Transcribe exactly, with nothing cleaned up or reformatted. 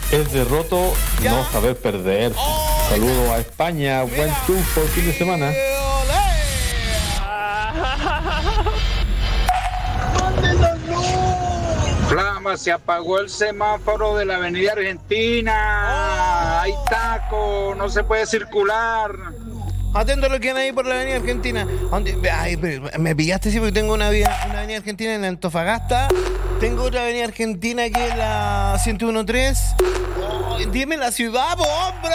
Es derroto Ya. no saber perder. Oh, Saludos a España, buen mira. triunfo el fin de semana. ¡Eh, olé! Flama, se apagó el semáforo de la avenida Argentina. Hay taco, no se puede circular. Atento a lo que hay ahí por la avenida Argentina. ¿Dónde? Ay, pero me pillaste, sí, porque tengo una, vía- una avenida Argentina en Antofagasta. Tengo otra avenida Argentina aquí en la ciento uno punto tres. Oh, dime la ciudad, po, hombre.